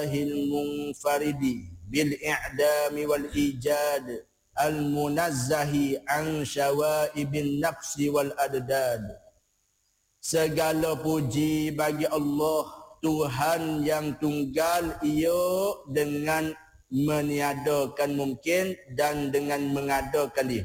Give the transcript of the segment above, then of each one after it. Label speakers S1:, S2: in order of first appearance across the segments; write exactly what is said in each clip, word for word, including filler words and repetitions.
S1: illahil munfaridi bil i'dami wal ijad al munazzahi an syawaibin nafsi wal adad. Segala puji bagi Allah, Tuhan yang tunggal, ia dengan meniadakan mungkin dan dengan mengadakan dia.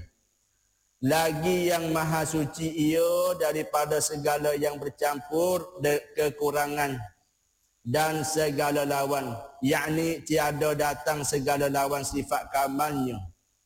S1: Lagi yang maha suci ia daripada segala yang bercampur kekurangan dan segala lawan, yakni tiada datang segala lawan sifat kamalnya.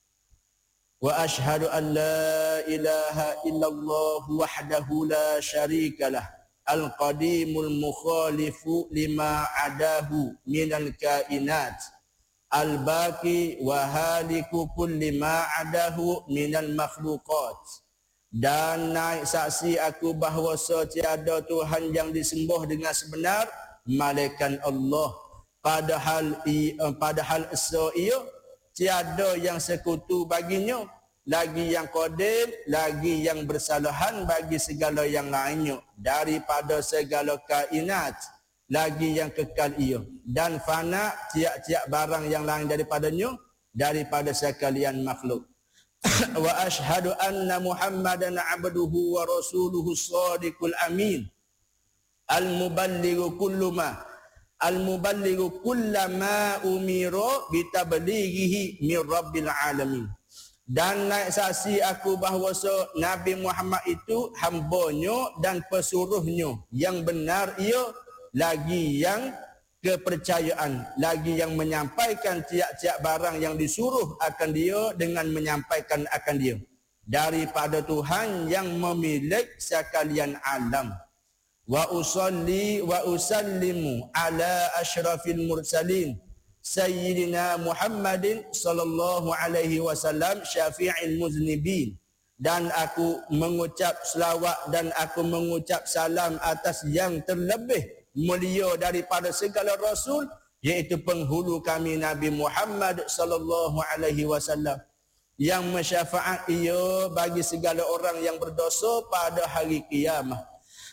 S1: Wa ashhadu an la ilaha illallah wahdahu la syarikalah al-qadimul mukhalifu lima adahu minal kainat al-baqi wa haliku kulli ma adahu minal makhluqat. Dan naik saksi aku bahawa tiada Tuhan yang disembah dengan sebenar malaikat Allah, padahal padahal esa ia tiada yang sekutu baginya, lagi yang qadir, lagi yang bersalahan bagi segala yang lainnya daripada segala kainat, lagi yang kekal ia, dan fana tiap-tiap barang yang lain daripadanya daripada sekalian makhluk. Wa ashhadu anna Muhammadan abduhu wa rasuluhu shadiqul amin al-muballighu kullu ma al-muballighu kullama umira bitablighihi min rabbil alamin. Dan naik saksi aku bahawa Nabi Muhammad itu hambanya dan pesuruhnya yang benar ia, lagi yang kepercayaan, lagi yang menyampaikan tiap-tiap barang yang disuruh akan dia dengan menyampaikan akan dia daripada Tuhan yang memilik sekalian alam. Wa usalli wa usallimu ala asyrafil mursalin sayyidina Muhammadin sallallahu alaihi wasallam syafi'il muznibin. Dan aku mengucap selawat dan aku mengucap salam atas yang terlebih mulia daripada segala rasul, iaitu penghulu kami Nabi Muhammad sallallahu alaihi wasallam, yang mensyafaat ia bagi segala orang yang berdosa pada hari kiamat.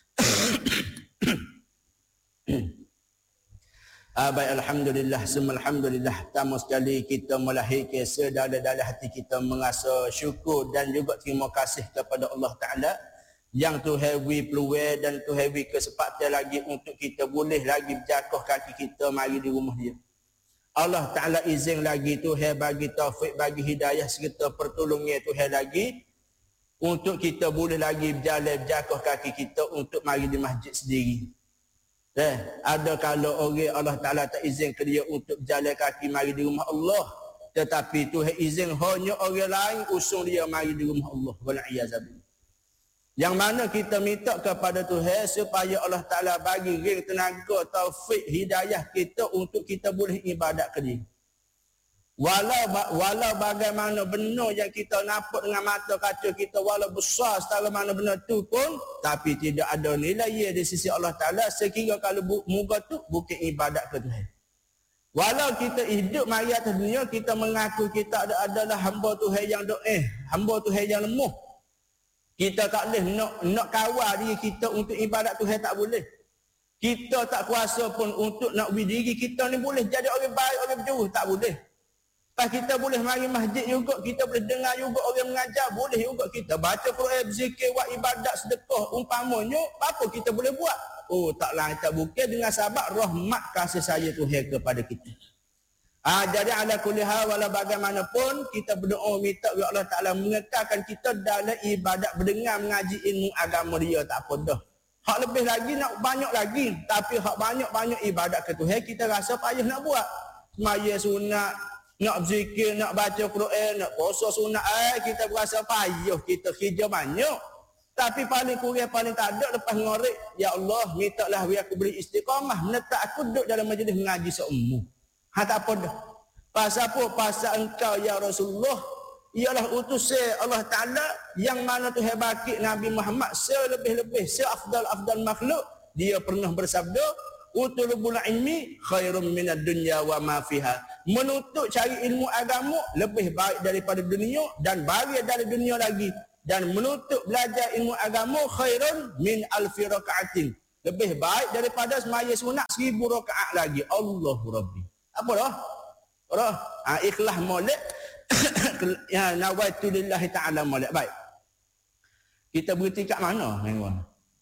S1: Ah, baik, alhamdulillah, semua alhamdulillah. Pertama sekali kita melahirkan sedalam-dalam hati kita merasa syukur dan juga terima kasih kepada Allah Ta'ala yang Tuhan beri peluang dan Tuhan beri kesempatan lagi untuk kita boleh lagi berjakuh kaki kita mari di rumah dia. Allah Ta'ala izin lagi, Tuhan bagi taufik, bagi hidayah serta pertolongan Tuhan lagi untuk kita boleh lagi berjalan berjakuh kaki kita untuk mari di masjid sendiri. Eh, ada kalau orang Allah Ta'ala tak izin ke dia untuk berjalan kaki mari di rumah Allah, tetapi Tuhan izin hanya orang lain usung dia mari di rumah Allah. Wal'iyazabim. Yang mana kita minta kepada Tuhan supaya Allah Ta'ala bagi ring tenaga, taufik, hidayah kita untuk kita boleh ibadat ke dia. Walau walau bagaimana benar yang kita nampak dengan mata kaca kita, walau besar setara mana benar tu pun, tapi tidak ada nilai di sisi Allah Ta'ala sekira kalau muka tu bukan ibadat ke Tuhan. Walau kita hidup mari atas dunia, kita mengaku kita adalah hamba Tuhan yang do'eh, hamba Tuhan yang lemah. Kita tak boleh nak, nak kawal diri kita untuk ibadat Tuhan, tak boleh. Kita tak kuasa pun untuk nak beri diri kita ni boleh jadi orang baik, orang berjauh, tak boleh. Pas kita boleh mari masjid juga, kita boleh dengar juga orang mengajar, boleh juga kita baca Quran, berzikir, buat ibadat, sedekah, umpamanya, apa kita boleh buat? Oh, tak lain tak bukan dengan sebab rahmat kasih sayang Tuhan kepada kita. Ah, jadi ala kulli hal, walau bagaimanapun kita berdoa minta ya Allah Ta'ala mengekalkan kita dalam ibadat, berdengar mengaji ilmu agama dia, tak apa dah. Hak lebih lagi nak banyak lagi, tapi hak banyak-banyak ibadat ke Tuhan kita rasa payah nak buat. Semaya sunat, nak berzikir, nak baca Quran, nak puasa sunat, eh, kita berasa payah, kita kerja banyak. Tapi paling kurang, paling tak ada, lepas ngorek, ya Allah, mintalah biar aku beri istiqamah, menetap aku duduk dalam majlis mengaji seumur. Ha, tak apa dah. Pasal apa? Pasal engkau, ya Rasulullah, ialah utusan Allah Ta'ala yang mana Tuhan baki Nabi Muhammad selebih-lebih, seafdal-afdal makhluk. Dia pernah bersabda, utulubul ilmi khairum minad dunya wa ma fiha. Menuntut cari ilmu agama lebih baik daripada dunia dan bahagia dari dunia lagi. Dan menuntut belajar ilmu agama khairun min alfi raka'atin, Lebih baik daripada semaya sunat seribu rakaat lagi. Allahu Rabbi. Apa dah? Dah. Ha, ikhlas molek. Ya, nawaitu lillahi ta'ala molek. Baik. Kita berhenti kat mana? Tuan?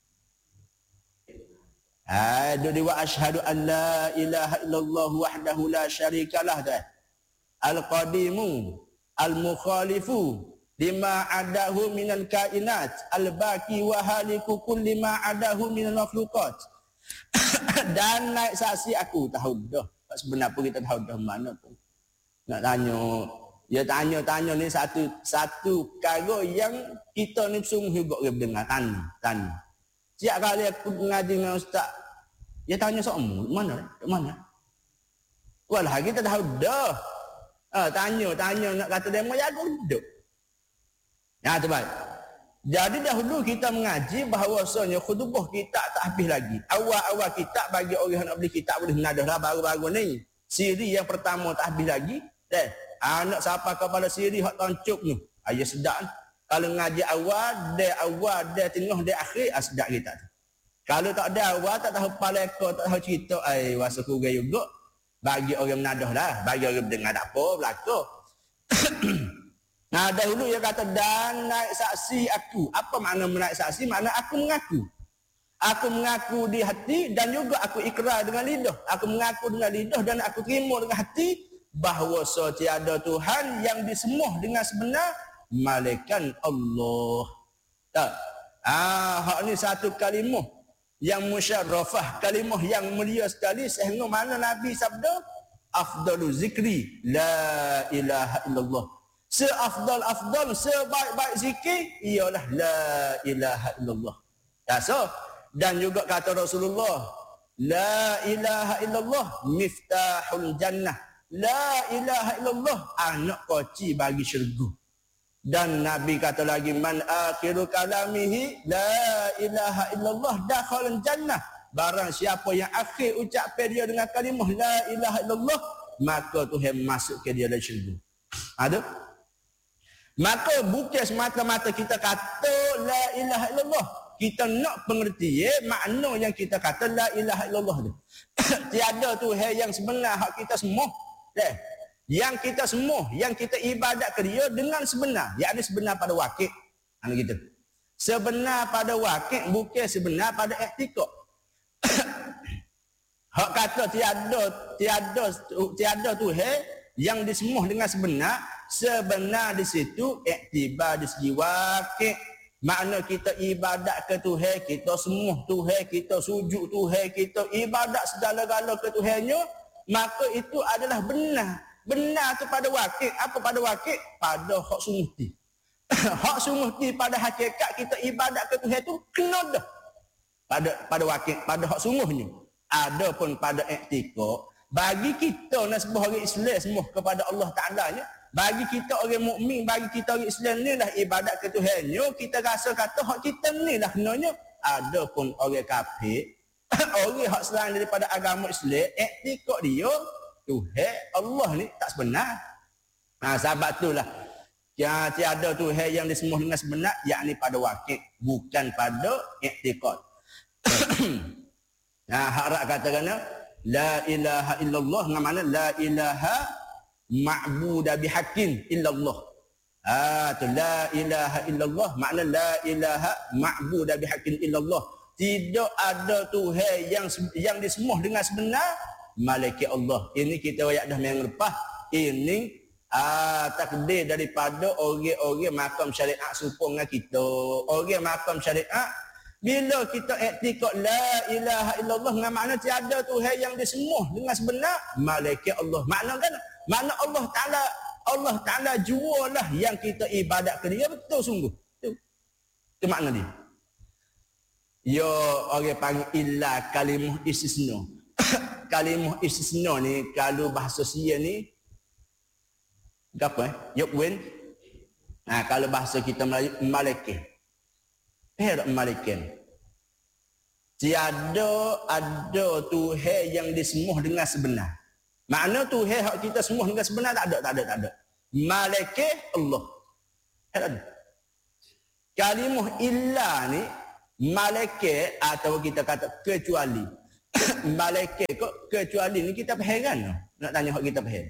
S1: Ada di wa asyhadu an la ilaha illallah wahdahu la syarikalah dah. Al-qadimu al-mukhalifu lima adahu minal kainat al-baqi wa haliku kulli ma adahu minal makhluqat. Dan naik saksi aku tahu dah. Sebenarnya pun kita tahu dah mana tu. Nak tanya, dia tanya-tanya ni satu satu perkara yang kita ni sungguh juga dengar tanya, tanya. Setiap kali aku mengaji dengan ustaz, dia tanya soalan, mana? Mana? Walah kita tahu dah. Ah, tanya, tanya nak kata demo ya duduk. Ya, tu baik. Jadi dahulu kita mengaji bahawasanya khutbah kita tak habis lagi. Awal-awal kita bagi orang yang nak beli kitab boleh menadah lah baru-baru ni. Siri yang pertama tak habis lagi. Deh, anak siapa kepada siri hak tancuk ni. Ayah sedap. Kalau ngaji awal, dia awal, dia tengah, dia akhir, ah, sedap kita tu. Kalau tak ada awal, tak tahu paleka, tak tahu cerita, ay, wasa kurang juga. Bagi orang menadah lah. Bagi orang dengar tak apa, belakang. Nah, dahulu dia kata, dan naik saksi aku. Apa makna menaik saksi? Makna aku mengaku. Aku mengaku di hati dan juga aku ikrar dengan lidah. Aku mengaku dengan lidah dan aku terima dengan hati bahawa tiada Tuhan yang disemuh dengan sebenar malaikat Allah. Tak. Ah, hak ni satu kalimah yang musyarrafah, kalimah yang mulia sekali sehingga mana Nabi sabda afdalu zikri la ilaha illallah. Seafdal-afdal, sebaik-baik zikir ialah la ilaha illallah. Ya, so, dan juga kata Rasulullah, la ilaha illallah miftahul jannah. La ilaha illallah anak kunci bagi syurga. Dan Nabi kata lagi, man akhiru kalamihi la ilaha illallah dakhalal jannah. Barang siapa yang akhir ucapan dia dengan kalimah la ilaha illallah, maka Tuhan masuk ke dia dalam syurga. Ada? Maka bukan semata-mata kita kata la ilaha illallah. Kita nak pengerti ya, makna yang kita kata la ilaha illallah tu. Tiada Tuhan yang sebenar hak kita semua. Eh, yang kita semua, yang kita ibadat ke dia dengan sebenar. Yakni sebenar pada wakil. Anak kita. Sebenar pada wakil bukan sebenar pada etikot. Hak kata tiada tiada tiada Tuhan yang disemuh dengan sebenar, sebenar di situ iktibar di segi wakil. Makna kita ibadat ke Tuhan, kita semuh Tuhan, kita sujud Tuhan, kita ibadat segala-gala ke Tuhannya, maka itu adalah benar. Benar tu pada wakil. Apa pada wakil? Pada hak sumuhti. Hak sumuhti pada hakikat kita ibadat ke Tuhan tu kena dah. Pada pada wakil, pada hak sumuhnya. Adapun pada iktikad, bagi kita nak sebuah orang Islam semua kepada Allah Ta'ala-nya, bagi kita orang mukmin, bagi kita orang Islam ni lah ibadat ke Tuhannya, kita rasa kata hak kita ni lah kenanya. Adapun orang kafir, orang hak selain daripada agama Islam, iktikad dia Tuhan Allah ni tak sebenar. Nah, sebab itulah yang tiada Tuhan yang disemuh dengan sebenar, yakni pada wakil, bukan pada iktikad. Nah, harap katakan la ilaha illallah dengan makna la ilaha ma'buda bihaqqin illallah. Ah, tu la ilaha illallah makna la ilaha ma'buda bihaqqin illallah. Tidak ada Tuhan yang yang disemuh dengan sebenar malaikat Allah. Ini kita ayat dah minggu lepas. Ini ah, takdir daripada orang-orang makam syariat serupa dengan kita. Orang makam syariat, bila kita iktikad la ilaha illallah dengan makna tiada Tuhan yang disemuh dengan sebenar malaikat Allah. Makna kan? Makna Allah Ta'ala, Allah Ta'ala jualah yang kita ibadat ke dia betul sungguh. Itu, itu makna dia. Ya orang panggil illa kalimah istisna. Kalimah istisna ni kalau bahasa sia ni apa eh? Yukwen. Nah, kalau bahasa kita Melayu malaikat. Eh, malaikat. Tiada ada Tuhan yang disemuh dengan sebenar. Makna Tuhan hak kita semua dengan sebenar tak ada, tak ada, tak ada. Malaikat Allah. Tak ada. Kalimah illa ni malaikat atau kita kata kecuali. Malaikat kok kecuali ni kita heran lah. Nak tanya hak kita heran.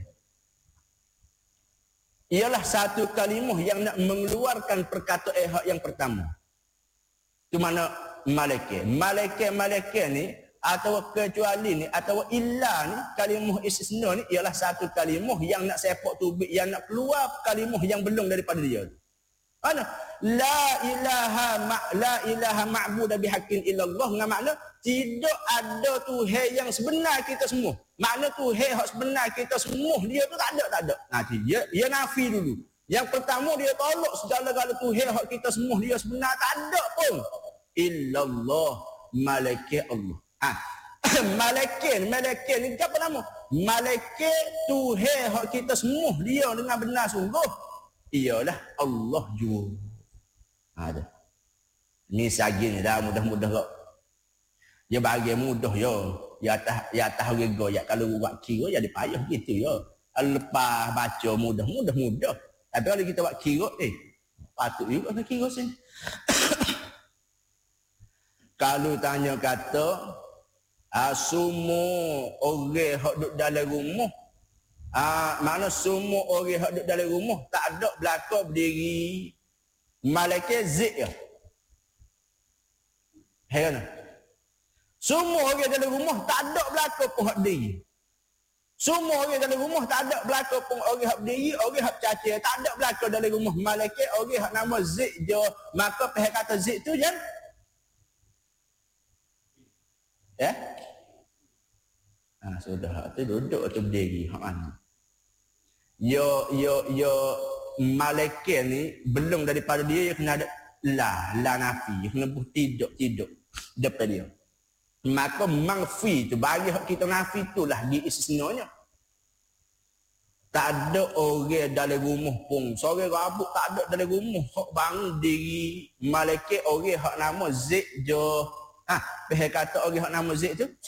S1: Ialah satu kalimah yang nak mengeluarkan perkataan hak yang pertama. Itu mana malaikat. Malaikat-malaikat ni atau kecuali ni atau illa ni kalimah istisna ni ialah satu kalimah yang nak sepak tubik, yang nak keluar kalimah yang belum daripada dia. Mana? La ilaha ma la ilaha ma'bud bihaqqin illallah, dengan makna tidak ada Tuhan yang sebenar kita semua. Makna Tuhan hak sebenar kita semua dia tu tak ada, tak ada. Nah, dia dia nafi dulu. Yang pertama dia tolak segala-gala Tuhan hak kita semua dia sebenar tak ada pun. Illallah, malaikat Allah. Ah, malaikat, malaikat ni apa nama? Malaikat Tuhan hak kita semua dia dengan benar sungguh ialah Allah jua. Ada. Ni sagi ni dah mudah-mudah kok. Dia bagi mudah ya. Ya atas ya atas rego ya kalau buat kira jadi payah gitu ya. Lepas baca mudah-mudah mudah. Tapi kalau kita buat kira eh patut juga nak kira sini. Kalau tanya kata ah, semua orang hak duduk dalam rumah, ah, mana semua orang hak duduk dalam rumah tak ada belakang berdiri, malaikat zik ya. Heran. Semua orang dalam rumah tak ada belakang pun hak berdiri. Semua orang dalam rumah tak ada belakang pun orang hak berdiri, orang hak cacat tak ada belakang dalam rumah malaikat, orang hak nama zik je. Maka pihak kata zik tu je. Ya? Ah, sudah tu duduk tu berdiri hak mana? Yo yo yo malaikat ni belum daripada dia yang kena ada la la nafi, kena buh tidak tidak daripada dia. Maka mangfi tu bagi hak kita nafi itulah di istisnanya. Tak ada orang dalam rumah pun, seorang rabuk tak ada dalam rumah, hak bangun diri malaikat orang hak nama zik je. Ah, pihak kata orang hak nama zik tu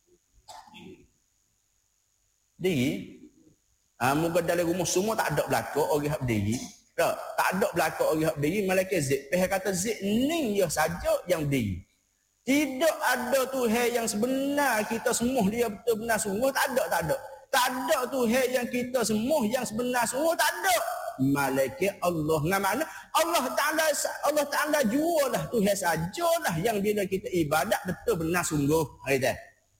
S1: diri. Ah, muka dalam rumah semua tak ada belakang orang hak berdiri. Tak, tak ada belakang orang hak berdiri, malaikat zik. Pihak kata zik ni dia saja yang berdiri. Tidak ada Tuhan yang sebenar kita semua dia betul benar sungguh, tak ada, tak ada. Tak ada Tuhan yang kita semua yang sebenar sungguh, tak ada. Malaikat Allah. Nah, makna Allah Taala Allah Taala jualah Tuhan sajalah yang bila kita ibadat betul benar sungguh. Gitu.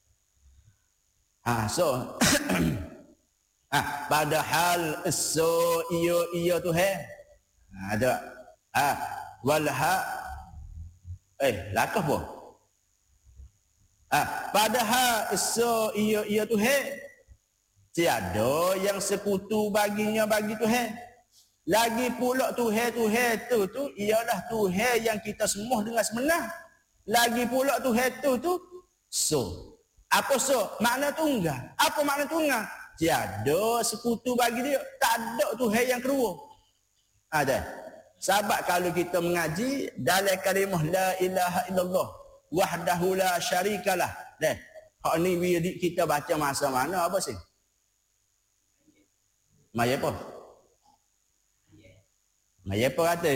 S1: Ah, so ah, padahal so iyo iyo Tuhan. Ada ah walha eh lakah apa? Ah, padahal so iyo iyo Tuhan. Tiada yang sekutu baginya bagi Tuhan. Lagi pula Tuhan Tuhan tu tu ialah Tuhan yang kita semua dengan sebenar. Lagi pula Tuhan tu tu so. Apa so? Makna tunggal. Apa makna tunggal? Tiada sekutu bagi dia. Tak ada Tuhan yang kedua. Ada. Sebab kalau kita mengaji dalam kalimah la ilaha illallah wahdahu la syarikalah. Deh. Hak ni wirid kita baca masa mana apa sih? Maya apa? Maya apa kata?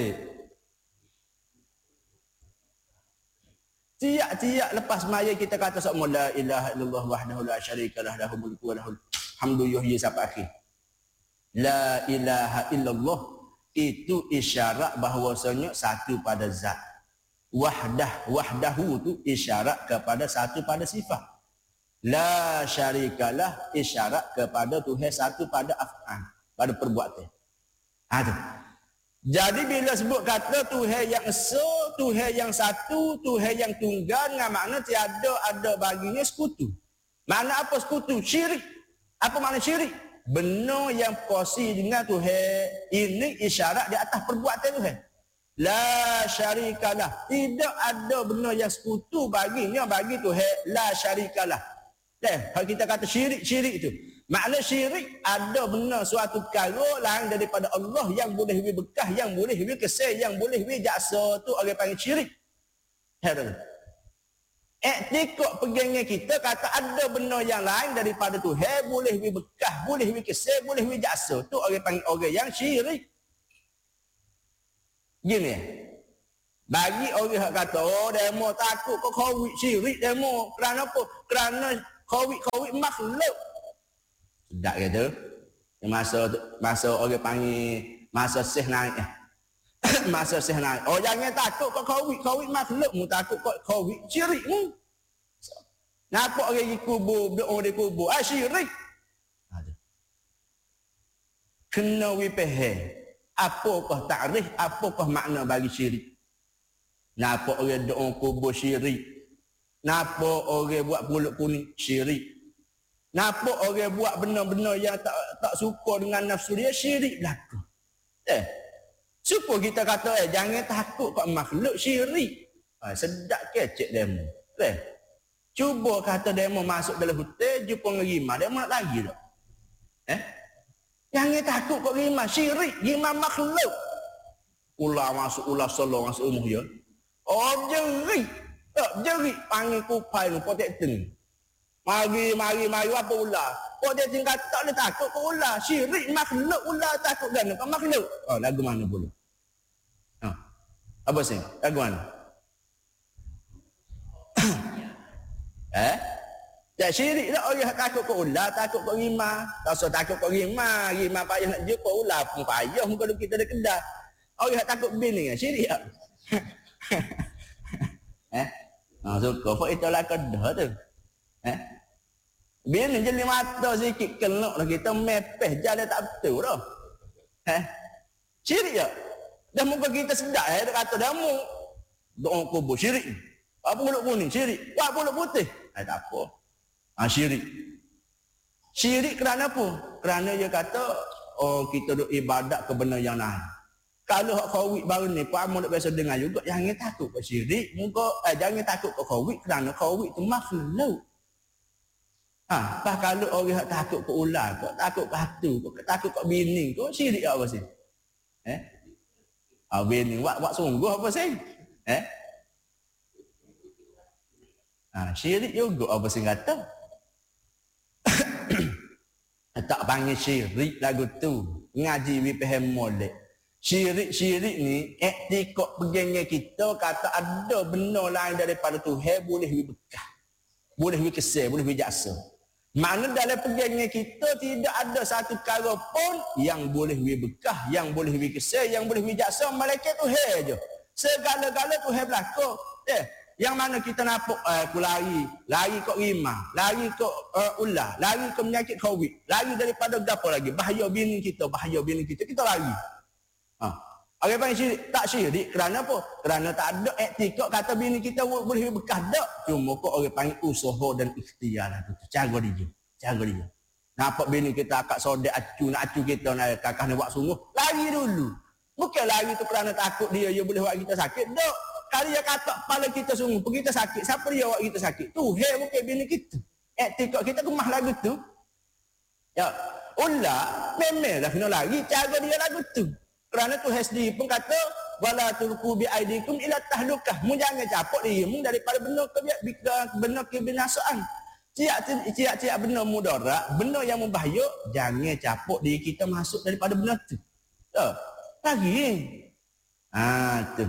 S1: Tiap-tiap lepas maya kita kata sama la ilaha illallah wahdahu la syarikalah lahul mulku wa lahul hamdu yuhyi sampai akhir. La ilaha illallah itu isyarat bahawasanya satu pada zat. Wahdah wahdahu tu isyarat kepada satu pada sifat. La syarikalah isyarat kepada Tuhan satu pada af'al, pada perbuatan. Ada. Jadi bila sebut kata Tuhan yang esa, Tuhan yang satu, Tuhan yang tunggal, dengan makna tiada ada baginya sekutu. Makna apa sekutu? Syirik. Apa makna syirik? Benar yang kosi dengan Tuhan ini isyarat di atas perbuatan Tuhan. La syarikalah. Tidak ada benar yang sekutu baginya bagi Tuhan. La syarikalah. Eh, kalau kita kata syirik-syirik itu. Makna syirik ada benar suatu perkara lain daripada Allah yang boleh beri bekah, yang boleh beri kesan, yang boleh beri jaksa tu orang panggil syirik. Heran. Etikot pegangan kita kata ada benar yang lain daripada Tuhan boleh beri bekah, boleh beri kesan, boleh beri jaksa tu orang panggil orang yang syirik. Gini. Bagi orang yang kata, oh demo takut kau covid syirik demo. Kerana apa? Kerana covid-covid makhluk. Sedap kata. Masa masa orang panggil masa seh naik. Masa seh naik. Oh jangan takut kau covid, covid makhluk mu takut kau covid syirik mu. Nampak orang di kubur, orang di kubur, ah syirik. Ada. Kena wipehe. Apakah takrif, apakah makna bagi syirik? Nampak orang doa kubur syirik. Nampak orang buat pulut kuning syirik. Nampak orang buat benda-benda yang tak tak suka dengan nafsu dia syirik berlaku. Eh. Supaya kita kata eh jangan takut kat makhluk syirik. Ha, sedap kecek demo. Eh. Cuba kata demo masuk dalam hutan jumpa dengan rimah, demo nak lagi tak? Eh? Jangan takut kat rimah syirik, rimah makhluk. Ular masuk ular solo masuk rumah dia. Oh jerit. Tak jerit panggil kupai tu potek teng. Mari mari mari apa ular? Potek teng kata tak boleh takut ke ular. Syirik makhluk ular takut kan ke makhluk. Oh lagu mana pula? Ha. Apa sih? Lagu mana? eh? Tak syirik tak orang takut ke ular, takut ke rimah. Tak usah takut ke rimah. Rimah payah nak jumpa ular pun payah kalau kita ada kedah. Orang takut bini kan syirik tak? eh? Nah, suka so, itu lah kedah tu. Eh? Bini jeli mata sikit kelok lah kita mepeh jalan tak betul dah. Eh? Syirik tak? Dah muka kita sedap eh, dia kata dah mu. Doa kubur syirik. Apa pulut kuning syirik. Apa pulut putih. Eh tak apa. Ha, syirik. Syirik kerana apa? Kerana dia kata, oh kita duk ibadat ke benda yang lain. Kalau hak khawit baru ni, Pak Amor nak biasa dengar juga, jangan takut ke syirik. Muka, eh, jangan takut ke khawit kerana khawit tu makhluk. Ha, pas kalau orang yang takut ke ular, ke, takut ke hatu, ke, takut ke bini, ke syirik apa sih? Eh? Ha, bini, wak, wak sungguh apa sih? Eh? Ha, syirik juga apa sih kata? Tak panggil syirik lagu tu. Ngaji wiphem molek. Syirik-syirik ni, etikot pegangnya kita kata ada benda lain daripada Tuhan boleh berkah. Boleh berkesal, boleh berjaksa. Mana dalam pegangnya kita tidak ada satu perkara pun yang boleh berkah, yang boleh berkesal, yang boleh berjaksa. Malaikat Tuhan je. Segala-gala Tuhan berlaku. Eh, yang mana kita nampak eh, aku lari, lari kok rimah, lari kok uh, ular, lari ke penyakit covid, lari daripada apa lagi? Bahaya bini kita, bahaya bini kita, kita lari. Ha. Orang panggil syirik, tak syirik kerana apa? Kerana tak ada etikot kata bini kita boleh berkah tak. Cuma kok orang panggil usaha dan ikhtiar lah tu. Cara dia. Cara dia. Nampak bini kita akak sodak acu, nak acu kita nak kakak nak buat sungguh. Lari dulu. Bukan lari tu kerana takut dia, dia boleh buat kita sakit. Tak. Kalau dia kata kepala kita sungguh, pun kita sakit. Siapa dia buat kita sakit? Tuhan bukan bini kita. Etikot kita kemah lagu tu. Ya. Ular, memang dah kena lari. Cara dia lagu tu. Kerana Tuhan sendiri pun kata wala tulqu bi aidikum ila tahlukah. Mu jangan capuk dirimu daripada benda benda kebinasaan. Tiap-tiap benda mudarat, benda yang membahaya, jangan capuk diri kita masuk daripada benda tu. Tak. Lagi. Ah tu.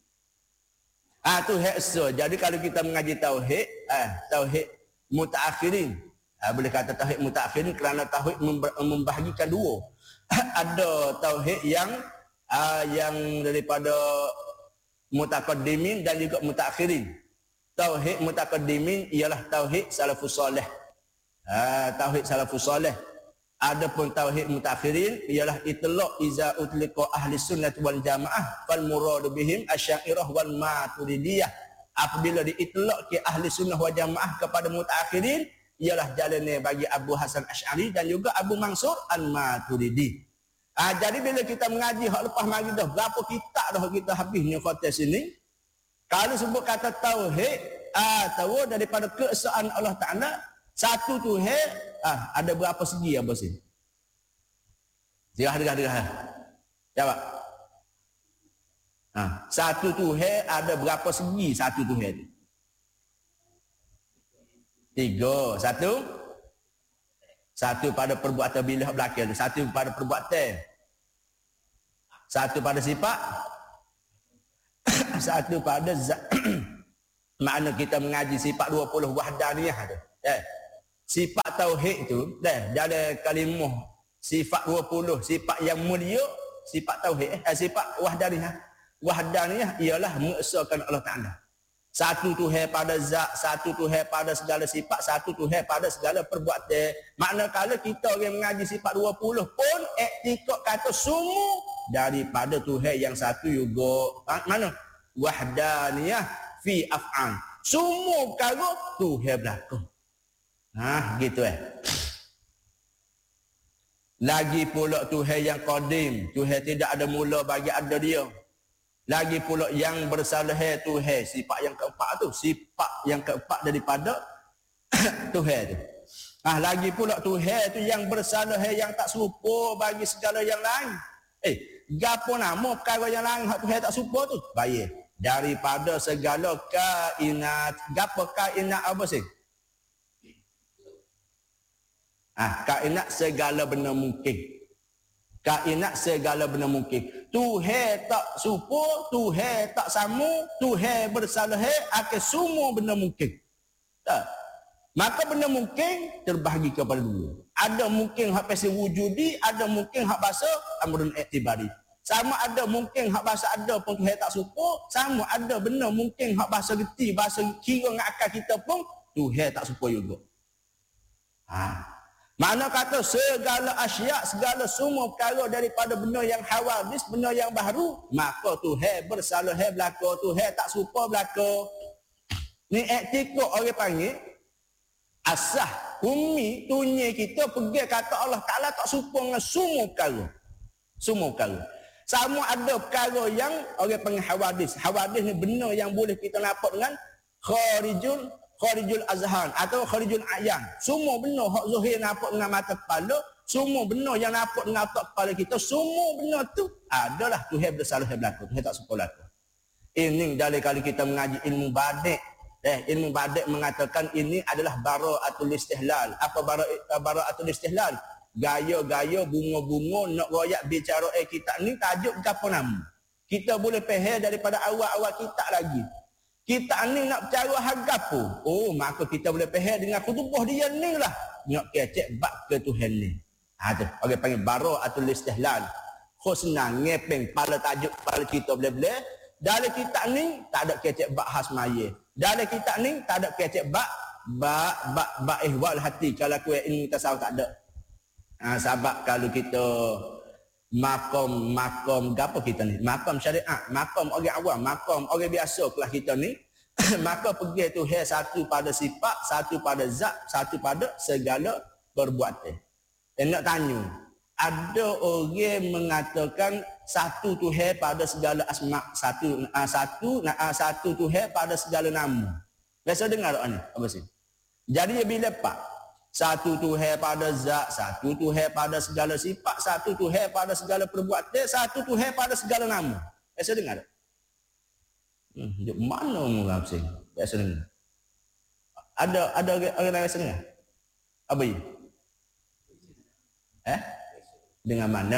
S1: Ah tu heksa. Jadi kalau kita mengaji tauhid, ah tauhid mutaakhirin. Ah, boleh kata tauhid mutaakhirin kerana tauhid membahagikan dua. Ada tauhid yang uh, yang daripada mutaqaddimin dan juga mutaakhirin. Tauhid mutaqaddimin ialah tauhid salafus salih. Uh, tauhid salafus salih. Adapun tauhid mutaakhirin ialah itlaq iza utliqa ahli sunnah wal jamaah fal murad bihim asy'ariyah wal maturidiyah. Apabila diitlaq ke ahli sunnah wal jamaah kepada mutaakhirin ialah jalannya bagi Abu Hasan Asy'ari dan juga Abu Mansur Al-Maturidi. Ah, jadi bila kita mengaji hak lepas mari dah berapa kitab dah kita habisnya khatam sini. Kalau sebut kata tauhid, ah tahu daripada keesaan Allah Taala, satu Tuhan, ah ada berapa segi apa sih? Dirah-dirah-dirah. Jawab. Ah, satu Tuhan ada berapa segi satu Tuhan itu? Tiga. Satu. Satu pada perbuatan bila belakang tu. Satu pada perbuatan. Satu pada sifat. satu pada zat. Makna kita mengaji sifat dua puluh wahdaniyah tu. Eh. Sifat tauhid tu, dah dalam kalimah sifat dua puluh, sifat yang mulia, sifat tauhid, eh, sifat wahdaniyah. Wahdaniyah ialah mengesahkan Allah Ta'ala. Satu Tuhan pada zat, satu Tuhan pada segala sifat, satu Tuhan pada segala perbuatan. Makna kalau kita orang mengaji sifat dua puluh pun etikot kata semua daripada Tuhan yang satu juga. Ha, mana? Wahdaniyah fi af'an. Semua perkara Tuhan berlaku. Ha, gitu eh. Lagi pula Tuhan yang qadim, Tuhan tidak ada mula bagi ada dia. Lagi pula yang bersalah Tuhan, sifat yang keempat tu, sifat yang keempat daripada Tuhan tu. Ah, lagi pula Tuhan tu yang bersalah yang tak serupa bagi segala yang lain. Eh, gapo nama perkara yang lain hak Tuhan tak serupa tu? Baik. Daripada segala kainat, gapo kainat apa sih? Ah, kainat segala benda mungkin. Kainat segala benda mungkin. Tuhan tak serupa, Tuhan tak sama, Tuhan bersalah akan semua benda mungkin. Tak. Maka benda mungkin terbahagi kepada dua. Ada mungkin hak pasal wujudi, ada mungkin hak bahasa amrun i'tibari. Sama ada mungkin hak bahasa ada pun Tuhan tak serupa, sama ada benda mungkin hak bahasa reti, bahasa kira dengan akal kita pun Tuhan tak serupa juga. Ha. Mana kata segala asyak, segala semua perkara daripada benda yang hawadis, benda yang baru, maka Tuhan bersalah berlaku, Tuhan tak serupa berlaku. Ni etikot orang panggil asah, umi, tunyi kita pergi kata Allah Ta'ala tak serupa dengan semua perkara. Semua perkara. Sama ada perkara yang orang panggil hawadis. Hawadis ni benda yang boleh kita nampak dengan kharijul Kharijul azhan atau kharijul ayan. Semua benda hak zahir nampak dengan mata kepala, semua benda yang nampak dengan otak kepala kita, semua benda tu adalah Tuhan bersalah berlaku. Tuhan tak suka berlaku. Ini dari kali kita mengaji ilmu badik, eh ilmu badik mengatakan ini adalah bara'atul istihlal. Apa bara' bara'atul istihlal? Gaya-gaya bunga-bunga nak royak bicara eh kita ni tajuk apa nama? Kita boleh faham daripada awal-awal kita lagi. Kita ni nak bercara harga pun. Oh, maka kita boleh faham dengan khutbah dia ni lah. Nak kecek bab ke Tuhan ni. Ha tu, orang panggil bara'atul istihlal. Khusna ngepeng pada tajuk pada kita boleh-boleh. Dalam kita ni tak ada kecek bab khas maya. Dalam kita ni tak ada kecek bab bab bab bab ihwal hati. Kalau kau ilmu tasawuf tak ada. Ha, sebab kalau kita makom makom gapo kita ni, makom syariat, makom orang awam, makom orang biasa kelas kita ni, maka pergi Tuhan satu pada sifat, satu pada zat, satu pada segala perbuatan. Dan nak tanya, ada orang mengatakan satu Tuhan pada segala asma, satu uh, satu uh, satu Tuhan pada segala nama. Biasa dengar tak ni? Apa sih? Jadi bila pak satu Tuhan pada zat, satu Tuhan pada segala sifat, satu Tuhan pada segala perbuatan, satu Tuhan pada segala nama. Biasa dengar tak? Hmm, mana orang sing? Biasa dengar. Ada ada orang yang biasa dengar? Apa ini? Eh? Dengan mana?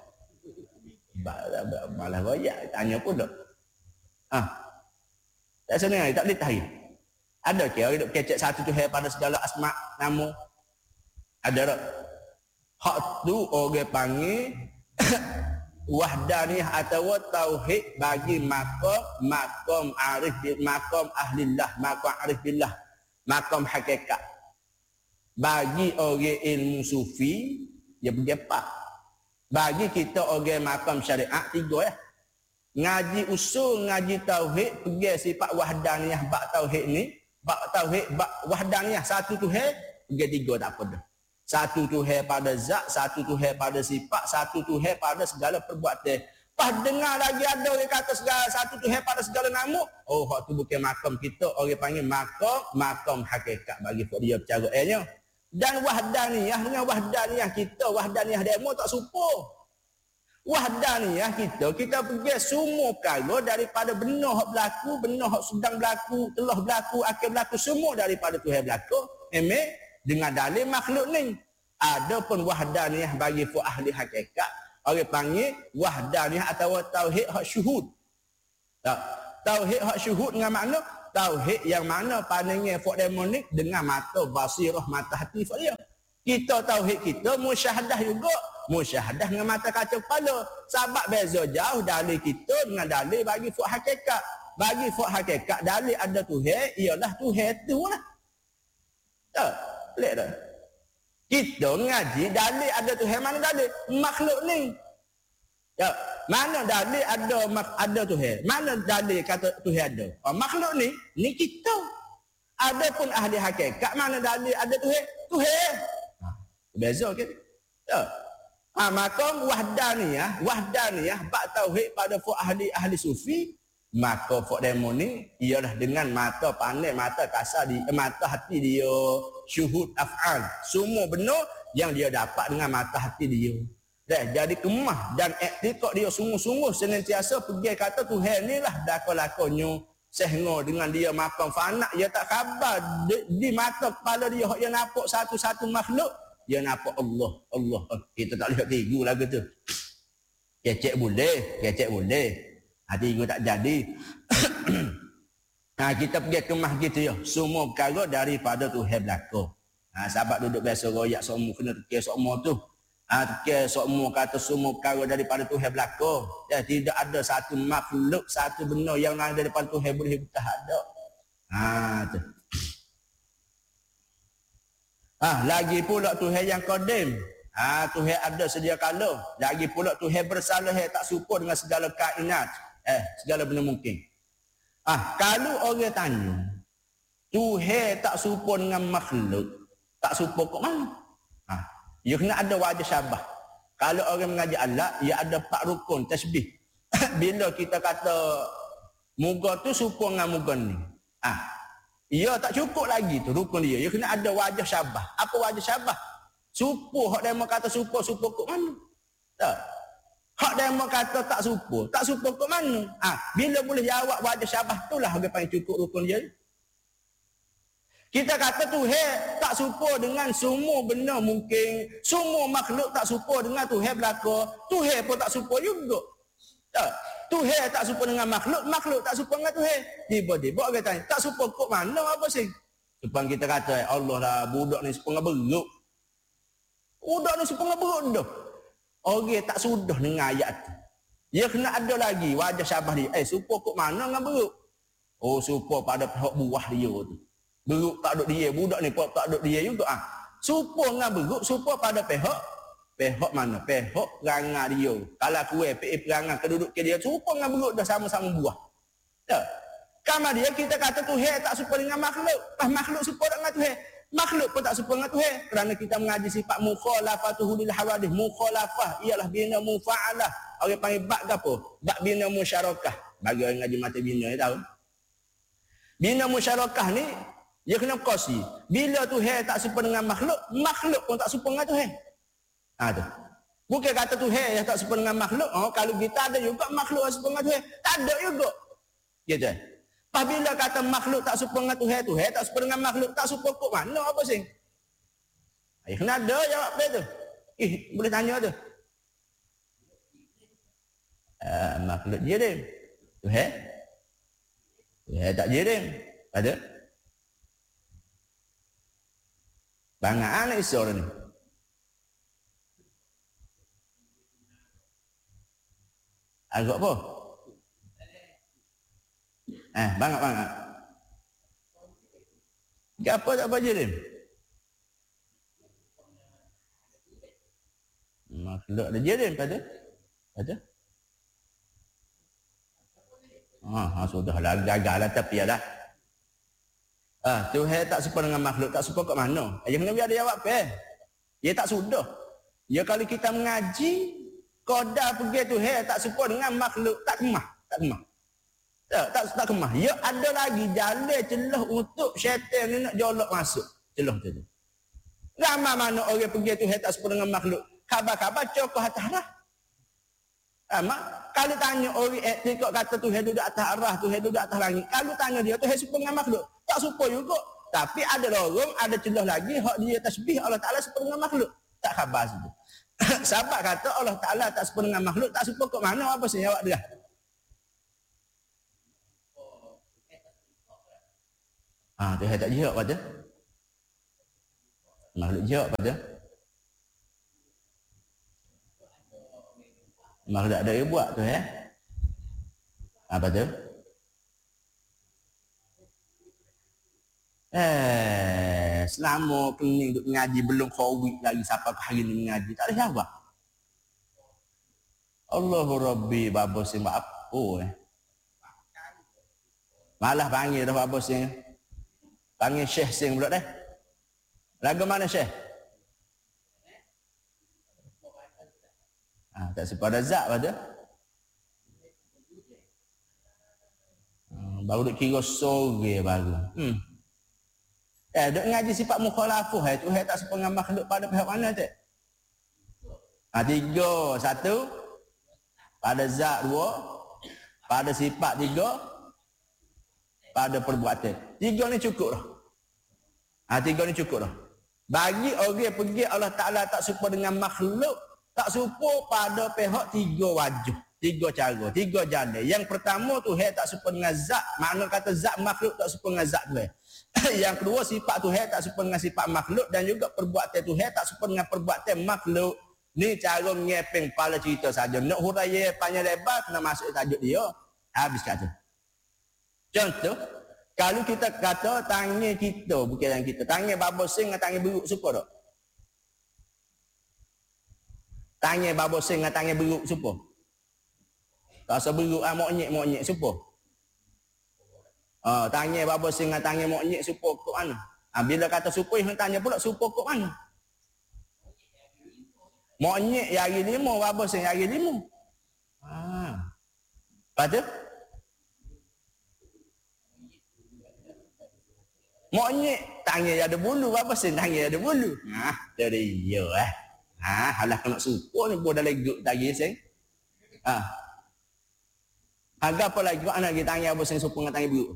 S1: Malah banyak tanya pun tak. Ah. Biasa dengar, tak boleh tahu. Ada ke orang duk kecek satu Tuhan pada segala asma nama? Ada tak? Hak tu orang panggil wahdaniyah atau tauhid bagi makom makom arif makom ahlillah, makom arif billah, makom hakikat. Bagi orang ilmu sufi dia pergi apa? Bagi kita orang makom syariat tiga ya. Ngaji usul, ngaji tauhid, pergi sifat wahdaniyah bab tauhid ni. Bab tauhid, bab wahdaniyah satu Tuhan, pergi tiga tak apa dah. Satu Tuhan pada zat, satu Tuhan pada sifat, satu Tuhan pada segala perbuatan. Pas dengar lagi ada orang kata segala satu Tuhan pada segala nama, oh hak tu bukan makam kita, orang panggil makam, makam hakikat bagi dia bercara ehnya. Dan wahdaniyah dengan wahdaniyah kita, wahdaniyah demo tak serupa. Wahdaniyah kita, kita pergi semua perkara daripada benda hak berlaku, benda hak sedang berlaku, telah berlaku, akan berlaku, semua daripada Tuhan berlaku. Memang dengan dalil makhluk ni. Ada pun wahdaniyah bagi fu ahli hakikat, orang panggil wahdaniyah atau tauhid hak syuhud. Tak. Tauhid hak syuhud dengan makna tauhid yang mana pandangan fok demonik dengan mata basirah, mata hati fok dia. Kita tauhid kita musyahadah juga, musyahadah dengan mata kaca kepala. Sebab beza jauh dalil kita dengan dalil bagi fok hakikat. Bagi fok hakikat dalil ada Tuhan, ialah Tuhan tu lah. Tak, pelik dah. Kita ngaji dalil ada Tuhan, mana dalil? Makhluk ni. Ya, mana dalil ada ada Tuhan? Mana dalil kata Tuhan ada? Oh, makhluk ni, ni kita. Adapun ahli hakikat, mana dalil ada Tuhan? Tuhan. Ha, beza ke? Ya. Ha, maka wahdaniyah, wahdaniyah bab tauhid pada fu ahli ahli sufi, maka fu demo ni ialah dengan mata pandai, mata kasar di eh, mata hati dia, syuhud af'al. Semua benar yang dia dapat dengan mata hati dia. Dah jadi kemah dan iktikad dia sungguh-sungguh senantiasa pergi kata Tuhan ni lah dakon-lakonnya sehingga dengan dia makan fana, dia tak khabar di, di mata kepala dia dia nampak satu-satu makhluk, dia nampak Allah, Allah. Kita tak lihat tigu lagu tu. Kecek boleh, kecek boleh. Hati tigu tak jadi. Nah, kita pergi kemah gitu ya. Semua perkara daripada Tuhan belaka. Ha, sahabat duduk biasa royak semua kena fikir semua tu. Ah, ha, semua kata semua perkara daripada Tuhan belaka. Ya, tidak ada satu makhluk, satu benda yang lain daripada Tuhan boleh kita ada. Ah, tu. Ah, lagi pula Tuhan yang qadim. Ah, Tuhan ada sedia kala. Lagi pula Tuhan bersalah, tak serupa dengan segala kainat. Eh, segala benda mungkin. Ah, kalau orang tanya, Tuhan tak serupa dengan makhluk, tak serupa kok mana? Ah, dia kena ada wajah syabah. Kalau orang mengaji Allah, ia ada empat rukun tasbih. Bila kita kata muka tu serupa dengan muka ni. Ah, ia tak cukup lagi tu rukun dia. Ia kena ada wajah syabah. Apa wajah syabah? Serupa, hak demo kata serupa, serupa kok mana? Tak. Hak demo kata tak serupa, tak serupa kok mana? Ah, bila boleh jawab wajah syabah itulah orang panggil cukup rukun dia. Kita kata Tuhan tak serupa dengan semua benda mungkin. Semua makhluk tak serupa dengan Tuhan belaka. Tuhan pun tak serupa juga. Tak. Tuhan tak serupa dengan makhluk. Makhluk tak serupa dengan Tuhan. Tiba-tiba orang tanya, tak serupa kok mana apa sih? Sebab kita kata, Allah lah budak ni sepengar beruk. Budak ni sepengar beruk dah. Orang tak sudah dengan ayat tu. Dia kena ada lagi wajah syabah dia. Eh, serupa kok mana dengan beruk? Oh, serupa pada pihak buah dia tu. Beruk tak duduk dia, budak ni pun tak duduk dia juga. Ah. Supa dengan beruk, supa pada pihak, pihak mana? Pihak perangai dia. Kalau kuih, pihak perangai keduduk ke dia, supa dengan beruk dah sama-sama buah. Tak? Kamar dia, kita kata Tuhan tak supa dengan makhluk. Ah, makhluk supa dengan Tuhan. Makhluk pun tak supa dengan Tuhan. Kerana kita mengaji sifat mukhalafatuhu lil hawadith. Mukhalafah ialah bina mufa'alah. Orang panggil bak ke apa? Bak bina musyarakah. Bagi orang ngaji mata bina, ya tahu? Bina musyarakah ni, dia kena kosi. Bila Tuhan tak serupa dengan makhluk, makhluk pun tak serupa dengan Tuhan. Ha, tu. Bukan kata Tuhan yang tak serupa dengan makhluk. Oh, kalau kita ada juga makhluk yang serupa dengan Tuhan. Tak ada juga. Gitu. Apabila kata makhluk tak serupa dengan Tuhan, Tuhan tak serupa dengan makhluk, tak serupa kok mana apa sih? Ya, kena ada jawab dia tu. Eh, boleh tanya tu. Uh, makhluk dia dia. Tuhan? Tuhan tak dia dia. Ada? Banyak anak isu orang ni. Agak apa? Eh, banyak-banyak. Apa tak baca dia? Makhluk ada dia dia pada? Ada? Ah, sudahlah, gagal lah tapi ada. Ah, Tuhan tak serupa dengan makhluk, tak serupa kat mana? Yang Nabi ada jawab ke? Dia tak sudah. Ya kalau kita mengaji, qadar pergi Tuhan tak serupa dengan makhluk, tak kemah, tak kemah. Tak, tak, tak kemah. Ya ada lagi jalan celah untuk syaitan ni nak jolok masuk. Celah tu. Ramai mana orang pergi Tuhan tak serupa dengan makhluk. Khabar-khabar cokoh atas arah. Amak, kalau tanya orang etikot kata Tuhan duduk atas arah, Tuhan duduk atas langit. Kalau tanya dia, Tuhan serupa dengan makhluk. Tak serupa juga. Tapi ada lorong, ada celah lagi, hak dia tasbih Allah Ta'ala serupa dengan makhluk. Tak khabar situ. Sahabat kata Allah Ta'ala tak serupa dengan makhluk, tak serupa kok mana, apa sih jawab dia? Ah, Tuhan tak jihad pada. Makhluk jihad pada. Makhluk ada yang buat tu eh. Apa tu? Eh, selama kening duk ngaji belum khawik lagi siapa ke hari ni ngaji. Tak ada jawab. Allahu Rabbi, babo sing buat apa eh. Malah panggil dah babo sing. Panggil Syekh sing pula dah. Lagu mana Syekh? Ah, tak sepada zat pada. Hmm, baru duk kira sore baru. Hmm. Eh, duk ngaji sifat mukhalafah eh, Tuhan tak sepengah makhluk pada pihak mana tak? Ha, tiga, satu, pada zat dua, pada sifat tiga, pada perbuatan. Tiga ni cukup dah. Ha, tiga ni cukup dah. Bagi orang pergi Allah Ta'ala tak serupa dengan makhluk, tak serupa pada pihak tiga wajah. Tiga cara, tiga jalan. Yang pertama Tuhan tak serupa dengan zat. Makna kata zat makhluk tak serupa dengan zat Tuhan. Yang kedua sifat Tuhan tak serupa dengan sifat makhluk dan juga perbuatan Tuhan tak serupa dengan perbuatan makhluk. Ni cara ngepeng kepala cerita saja. Nak huraya panjang lebar kena masuk tajuk dia. Habis kata. Contoh, kalau kita kata tangan kita bukan yang kita. Tangan babosing dengan tangan beruk suka tak? Tangan babosing dengan tangan beruk suka. Rasa beruk ah monyek-monyek suka. Ah, tanya bapa sing dengan tanya monyet supo kok mana? Ah, bila kata supo yang tanya pula supo kok mana? Monyet yang hari lima, bapa sing hari lima. Ah. Lepas tu? Monyet tanya ada bulu, bapa sing tanya ada bulu. Ah, dari dia eh. Ah, halah kena supo ni bodoh leguk tadi sing. Ah. Agak apa lagi anak kita tanya bapa sing supo dengan tanya beruk.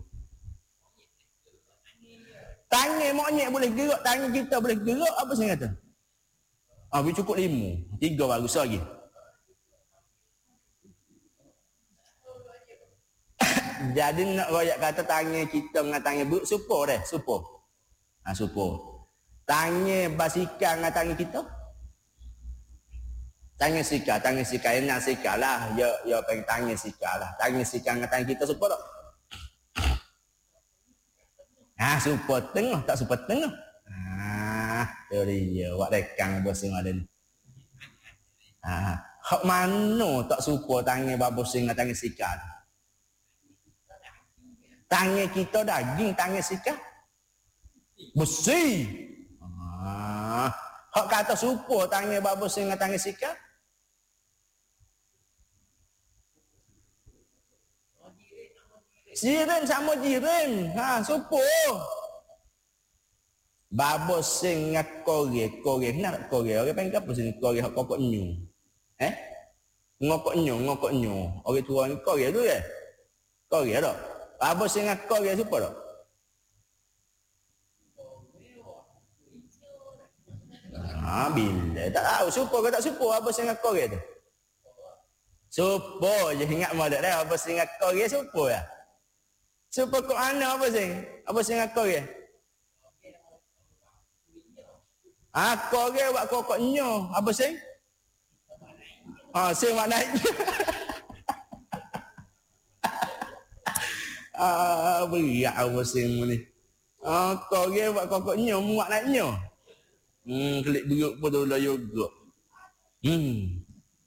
S1: Tangan monyet boleh gerak, tangan kita boleh gerak, apa saya kata? Ah, we cukup lima. Tiga baru lagi. Jadi nak royak kata tangan kita dengan tangan beruk, supo dah, supo. Ah, supo. Tangan basikal dengan tangan kita? Tangan sikal, tangan sikal, yang nak sikal lah. Ya, ya pengen tangan sikal lah. Tangan sikal dengan tangan kita, supo tak? Ah, super tengah, tak super tengah. Ah, teori dia. Wak rekang bosing ada ni. Ah, hak mana tak super tangan babosing dengan tangan sikal? Tangan kita daging, tangan sikal besi. Ah, hak kata super tangan babosing dengan tangan sikal? Jiran sama jiran. Ha, supo. Babos sing ngak kore, kore nak kore. Orang panggil apa sini? Kore hak kokok nyu. Eh? Ngokok nyu, ngokok nyu. Orang tua ni kore tu ke? Kore tak? Babos sing ngak kore supo tak? Ha, bila? Tak tahu supo ke tak supo babos sing ngak kore tu? Supo je ingat molek dah babos sing ngak kore supo ya. Supo kok ana apa sing? Apa sing aku ke? Aku ke buat kokok nyo. Apa sing? Ah, sing mak naik. Ah, berat apa sing ni. Aku ke buat kokok nyo, muak naik nyo. Hmm, kelik beruk pun tu lah juga. Hmm.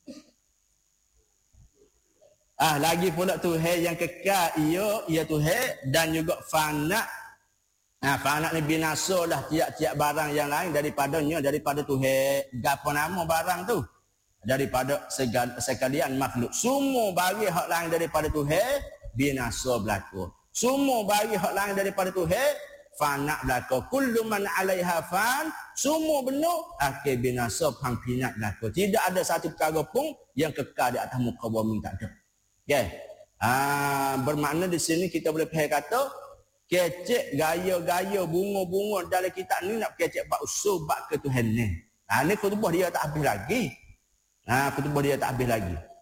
S1: Ah, lagi pula Tuhan yang kekal ia ia Tuhan dan juga fana. Nah, fana ni binasa lah tiap-tiap barang yang lain daripadanya daripada Tuhan. Gapo nama barang tu? Daripada segala, sekalian makhluk. Semua bagi hak lain daripada Tuhan binasa berlaku. Semua bagi hak lain daripada Tuhan fana berlaku. Kullu man 'alaiha fan, semua benda akhir binasa pangpinat berlaku. Tidak ada satu perkara pun yang kekal di atas muka bumi, tak ada. Okay. Ah, bermakna di sini kita boleh faham kata kecek gaya-gaya bunga-bunga dalam kitab ni nak kecek bab usul bab ketuhanan. Ha, ni khutbah dia tak habis lagi. Ha, khutbah dia tak habis lagi.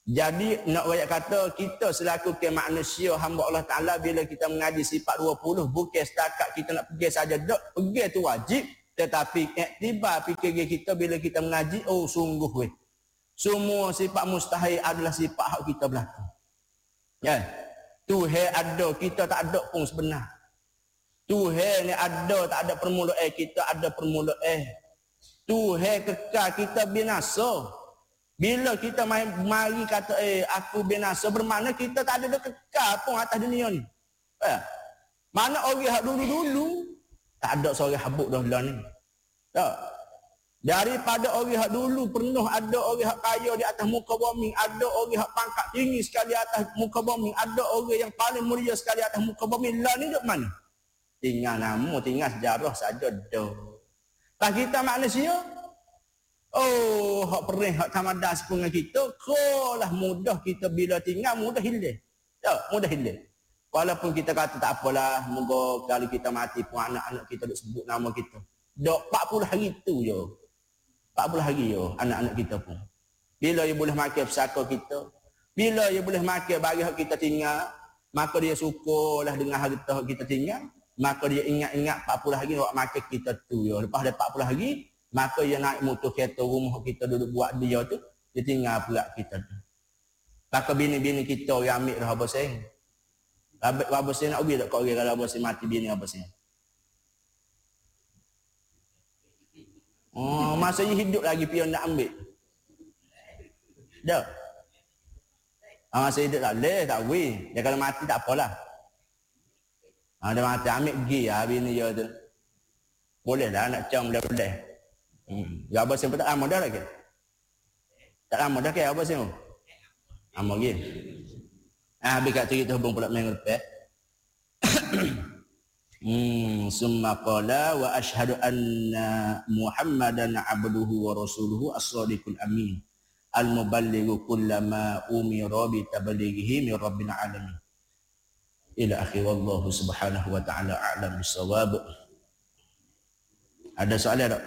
S1: Jadi nak rakyat kata kita selaku ke manusia hamba Allah Ta'ala bila kita mengaji sifat dua puluh bukan setakat kita nak pergi saja dok, pergi tu wajib, tetapi iktibar fikir kita bila kita mengaji, oh sungguh weh. Semua sifat mustahil adalah sifat hak kita berlaku. Ya. Tuhan ada, kita tak ada pun sebenar. Tuhan ni ada, tak ada permulaan, kita ada permulaan. Tuhan kekal, kita binasa. Bila kita main, mari kata, eh aku binasa, bermakna kita tak ada kekal pun atas dunia ni. Eh, mana orang yang dulu-dulu, tak ada seorang habuk dah lah ni. Tak. Daripada orang yang dulu penuh ada orang yang kaya di atas muka bumi, ada orang yang pangkat tinggi sekali atas muka bumi, ada orang yang paling mulia sekali atas muka bumi. Lah ni duduk mana? Tinggal nama, tinggal sejarah saja dah. Tak kita manusia, oh, hak perih, hak tamadah sepengen kita, kolah mudah kita bila tinggal, mudah hilang. Tak, mudah hilang. Walaupun kita kata tak apalah, moga kali kita mati pun anak-anak kita duk sebut nama kita. Dok empat puluh hari tu je. empat puluh hari je anak-anak kita pun. Bila dia boleh makan pesaka kita, bila dia boleh makan bagi hak kita tinggal, maka dia syukurlah dengan harta hak kita tinggal, maka dia ingat-ingat empat puluh hari buat makan kita tu je. Lepas dia empat puluh hari, maka dia naik motor kereta rumah kita duduk buat dia tu, dia tinggal pula kita tu. Maka bini-bini kita orang ambil dah apa sen. Apa sen nak pergi tak kau orang kalau apa sen mati bini apa sen. Oh, masa dia hidup lagi pion nak ambil. Dah. Ah, masa hidup tak boleh, tak boleh. Dia kalau mati tak apalah. Ah, dia mati ambil pergi ah bini dia tu. Boleh lah nak cam boleh-boleh. Hmm. Ya apa sen tak lama dah lagi. Tak lama dah ke apa sen? Lama lagi. Ah, habis kat cerita hubung pula minggu lepas. Hmm, summa qala wa ashhadu anna Muhammadan abduhu wa rasuluhu as-sadiqul amin al-muballighu kullama umira bi tablighihi min rabbil alamin. Ila akhir wallahu subhanahu wa ta'ala a'lam bis-shawab. Ada soalan tak?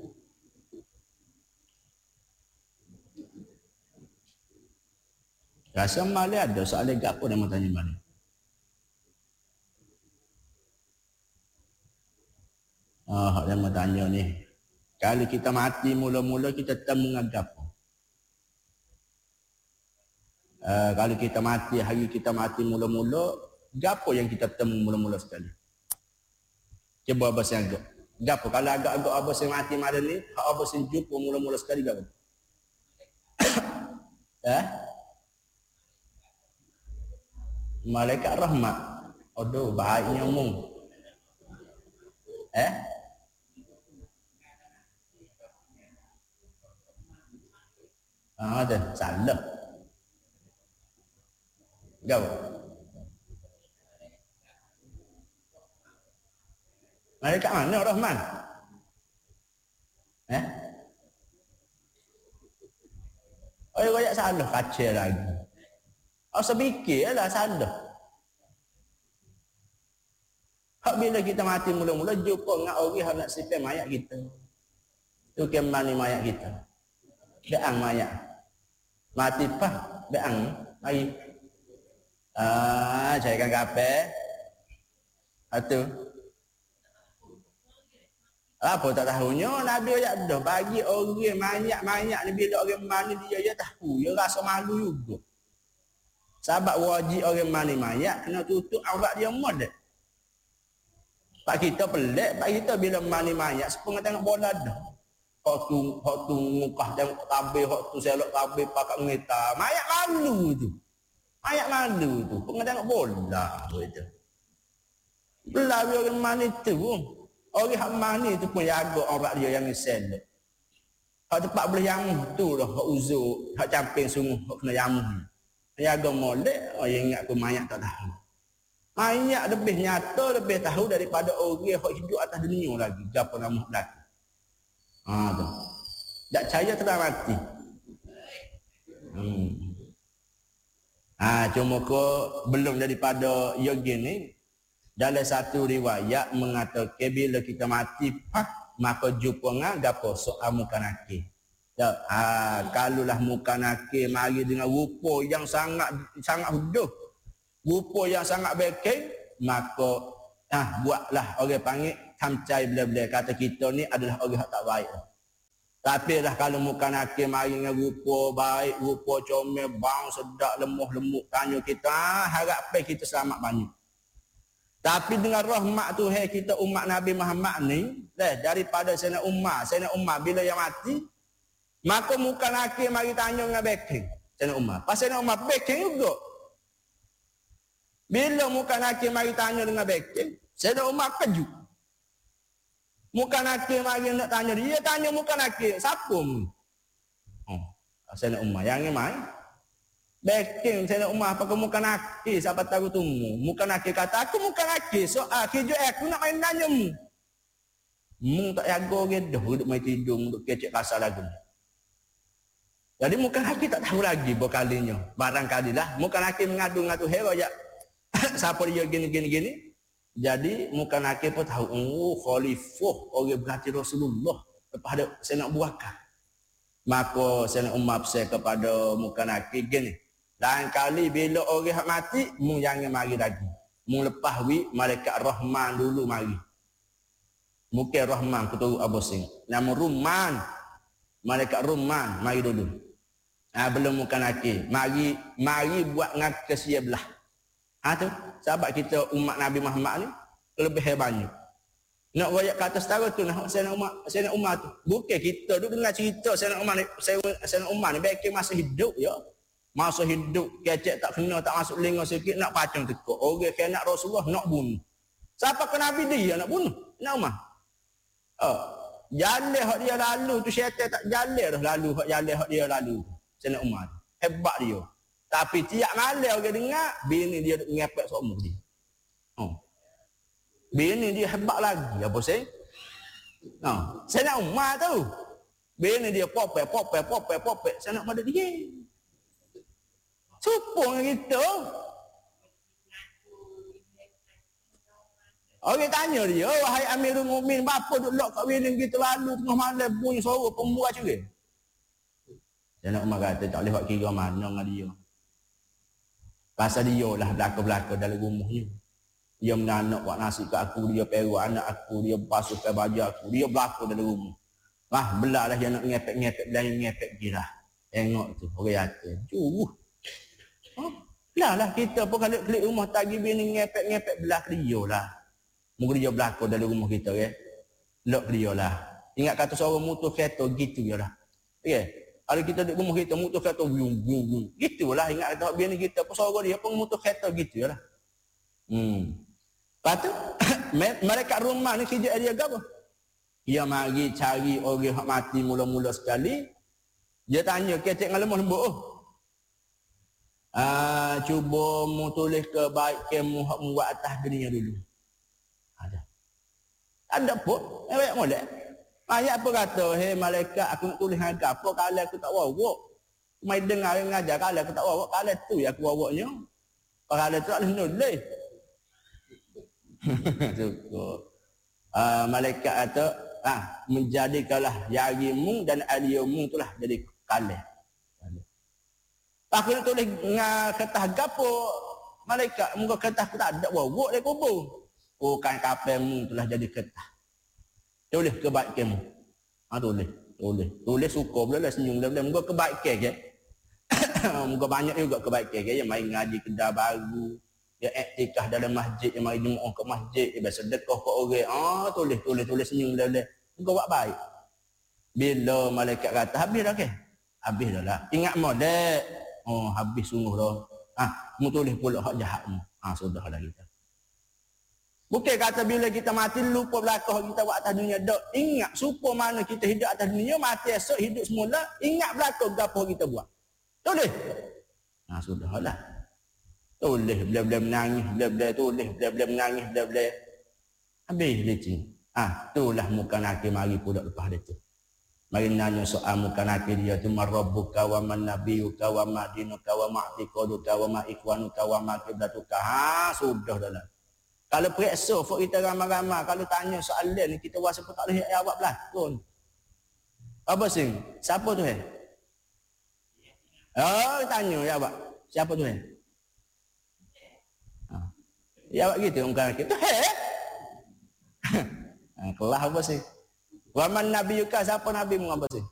S1: Rasa malah ada soalan gapo dia mau tanya mana? Ah, hak dia mau tanya ni. Kalau kita mati mula-mula kita temu dengan gapo? Uh, kalau kita mati, hari kita mati mula-mula, gapo yang kita temu mula-mula sekali? Cuba abang saya agak. Gapo? Kalau agak-agak abang saya mati malam ni, hak abang saya jumpa mula-mula sekali gapo? Eh? Malaikat rahmat. Aduh, baiknya omong. Eh? Ah, ada salah. Gau. Malaikat mana Rahman? Eh? Oh, banyak salah kacau lagi. Oh, sebikirlah salah. Hak bila kita mati mula-mula jumpa dengan orang yang nak sipir mayat kita. Tu kemana mayat kita? Beang mayat. Mati pah, beang, mari. Ah, carikan kapal. Itu. Apa tak tahunya, Nabi ayat dah bagi orang mayat-mayat ni bila orang mani dia dia tahu, dia rasa malu juga. Sebab wajib orang mani mayat kena tutup aurat dia modek. Pak kita pelik, pak kita bila mani mayat sepengah tengok bola dah. Hak tu, hak tu mukah tengok tabir, hak tu selok tabir pakat ngita. Mayat malu tu. Mayat malu tu. Pengah tengok bola gitu. Belah orang mani tu. Orang hak mani tu pun jaga aurat dia yang selok. Hak tempat boleh yamuh tu dah, hak uzur, hak camping sungguh, hak kena yamuh. Jaga molek, orang ingat pun mayat tak tahu. Mayat lebih nyata, lebih tahu daripada orang yang hidup atas dunia lagi. Siapa nama lelaki. Haa tu. Tak percaya telah mati. Hmm. Ha, cuma ko belum daripada yogi ni. Dalam satu riwayat mengatakan bila kita mati, pah, maka jumpa dengan gapo soal muka nakir. Ya, ha, kalulah muka nakir mari dengan rupa yang sangat sangat huduh, rupa yang sangat beken, maka ah buatlah orang panggil tamcai bila-bila kata kita ni adalah orang yang tak baik. Tapi lah kalau muka nakir mari dengan rupa baik, rupa comel, bang sedap, lemah lemuk tanya kita, harap kita selamat banyak. Tapi dengan rahmat Tuhan kita umat Nabi Muhammad ni, dah daripada Sayyidina Umar, Sayyidina Umar bila yang mati, maka muka nakir mari tanya dengan backing Sayyidina Umar. Pasal Sayyidina Umar backing juga. Bila muka nakir mari tanya dengan backing, Sayyidina Umar kejut. Muka nakir mari nak tanya dia, tanya muka nakir, siapa mu? Oh, Sayyidina Umar yang ni mai. Backing Sayyidina Umar pakai muka nakir, siapa tahu tu mu. Muka nakir kata, aku muka nakir, soal kerja aku nak main tanya mu. Mu tak jaga ke dah, duduk main tidur, duduk kecek kasar lagu. Jadi muka nakir tak tahu lagi berkalinya. Barangkalilah muka nakir mengadu dengan tu hero ya. Siapa dia gini gini gini. Jadi muka nakir pun tahu, oh khalifah orang berarti Rasulullah kepada Sayyidina Abu Bakar. Maka Sayyidina Umar pesan kepada muka nakir gini. Lain kali bila orang mati, mu jangan mari lagi. Mu lepas wi malaikat Rahman dulu mari. Mungkin Rahman ketua Abu Sing. Nama Rumman. Malaikat Rumman mari dulu. Ah ha, belum muka nakir. Mari mari buat ngak kesia belah. Ha tu, sahabat kita umat Nabi Muhammad ni lebih banyak. Nak royak kata setara tu nak Sayyidina Umar, Sayyidina Umar tu. Bukan kita duk dengar cerita Sayyidina Umar ni, Sayyidina Umar ni baik masa hidup ya. Masa hidup kecek tak kena tak masuk linga sikit nak pacang tekuk. Orang kena Rasulullah nak bunuh. Siapa ke Nabi dia nak bunuh? Nak Umar. Oh, jalan hak dia lalu tu syaitan tak jalan dah lalu hak jalan hak dia lalu. Sayyidina Umar. Hebat dia. Tapi tiap malam orang dengar, bini dia ngepek sok muka dia. Oh. Bini dia hebat lagi. Apa saya? Oh. Sayyidina Umar tu. Bini dia popek, popek, popek, popek. Sayyidina Umar dia. Supung kita. Orang tanya dia, wahai Amirul Mukminin, bapa duk lock kat bini kita lalu tengah malam bunyi suara pembuat juga. Sayyidina Umar kata tak boleh buat kira mana dengan dia. Pasal dia lah belaka-belaka dalam rumahnya. Dia menanak buat nasi kat aku, dia peru anak aku, dia basuhkan baju aku, dia belaka dalam rumah. Wah, belah lah dia nak ngepek-ngepek, belanya ngepek gila. Tengok tu, orang yakin. Curuh. Oh, belah lah kita pun kalau klik rumah tagi bini ngepek-ngepek belah ke dia lah. Mungkin dia belaka dalam rumah kita ke. Lok ke dia lah. Ingat kata seorang mutu kereta gitu je lah. Okay? Kalau kita duduk rumah kita, mutu kereta wung, wung, wung. Gitulah, ingat kata bini kita pun seorang dia pun mutu kereta gitu je lah. Hmm. Lepas tu, mereka rumah ni kerja dia apa? Dia mari cari orang yang mati mula-mula sekali. Dia tanya, kecek dengan lemah lembut. Oh. Ah, cuba mu tulis kebaikan mu hak mu buat atas dunia dulu. Ada. Ada pun, banyak molek. Ayat apa kata, hei malaikat aku nak tulis agak apa kalau aku tak wawak. Mai dengar yang ngajar kalau aku tak wawak, kalau tu ya aku wawaknya. Kalau tu tak boleh nulis. Cukup. Uh, malaikat kata, ah, menjadikanlah jarimu dan aliyamu itulah jadi kalah. Aku nak tulis dengan kertas gapo, malaikat muka kertas aku tak ada wawak dia kubur. Oh kan kapalmu itulah jadi kertas. Tulis kebaikanmu. Ha tulis, tulis. Tulis suka pula lah senyum dia. Muka kebaikan je. Muka banyak juga kebaikan je. Yang main ngaji kedai baru. Yang iktikaf dalam masjid. Yang main jemaah ke masjid. Yang biasa sedekah ke orang. Ah tulis, tulis, tulis senyum dia. Muka buat baik. Bila malaikat kata habis dah ke? Habis dah lah. Ingat molek. Oh habis sungguh dah. Ah, mu tulis pula hak jahatmu. Ah sudahlah kita. Bukan kata bila kita mati lupa belakang kita buat atas dunia. Dok, ingat supaya mana kita hidup atas dunia, mati esok hidup semula, ingat belakang apa kita buat. Tulis. Nah, sudahlah. Tulis, bila-bila menangis, bila-bila tulis, bila-bila menangis, bila-bila. Habis licin. Ah, itulah muka nakir mari pula lepas dia tu. Mari nanya soal muka nakir dia tu, marabbuka wa man nabiyuka wa ma dinuka wa ma i'tiqaduka wa ma ikhwanuka wa ma qiblatuka. Ha, sudah dah lah. Kalau periksa fok kita ramai-ramai, kalau tanya soalan ni kita rasa pun tak boleh jawab belakon. Apa sing? Siapa tu eh? Oh, tanya ya Pak. Siapa tu eh? Ha. Ya Pak gitu orang kita. Eh? Ha, kelah apa sih? Wa man nabiyuka, siapa nabi mu apa sih?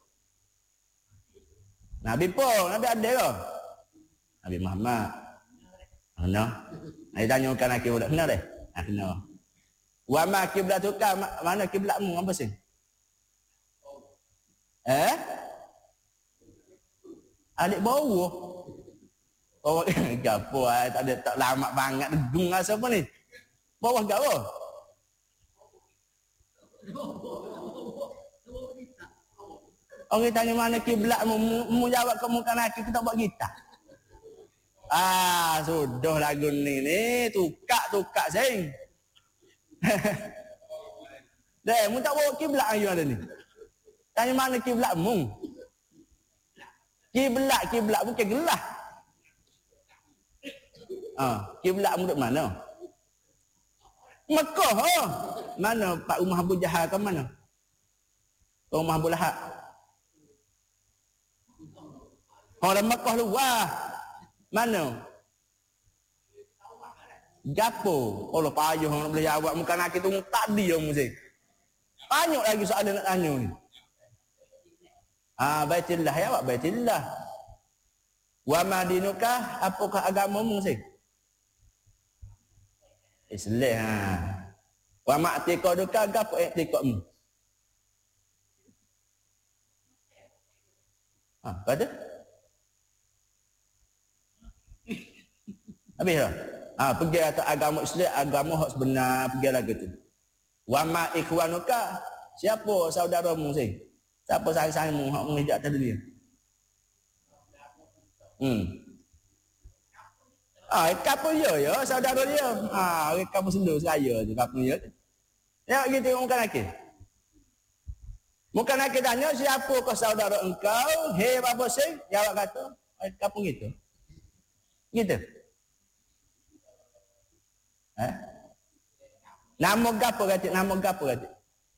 S1: Nabi pun, Nabi ada ke? Nabi Muhammad. Kena. Nak tanyakan aku budak kena deh. Ha, kena. Wa ma kiblatuka, mana kiblatmu apa sih? Eh? Adik bawah. Bawah gapo ah, tak ada tak lama banget degung rasa apa ni? Bawah gapo? Orang tanya mana kiblat mu, mu jawab kamu kan aku kita buat kita. Ah, sudah lagu ni ni tukak-tukak sing. Deh, mu tak bawa kiblat ayu ada ni. Tanya mana kiblatmu? Kiblat, kiblat bukan gelah. Ah, kiblatmu duduk mana? Mekah. Oh. Mana Pak Umar Abu Jahal ke mana? Umar Abu Lahab. Orang Mekah luar. Mana? Gapo? Allah payah orang boleh jawab muka nak kita tadi yang mesti. Banyak lagi soalan nak tanya ni. Ah, Baitillah ya Pak, Baitillah. Wa madinuka, apakah agamamu sih? Islam. Ha. Wa ma'tiqaduka, gapo i'tiqadmu? Ah, ha, kata? Habis dah. Ah, ha, pergi atas agama Islam, agama hak sebenar, pergi lagi tu. Wa ma ikhwanuka, siapa saudaramu sih? Siapa sayang-sayangmu hak menghijab atas dunia? Hmm. Ah, kapo ya ya saudara dia. Ah, kamu sendu saya je kapo ya. Ya gitu bukan lagi. Bukan lagi tanya siapa kau saudara engkau? Hei apa sih? Jawab kata, kapo gitu. Gitu. Eh? Nama gapo kata? Nama gapo kata?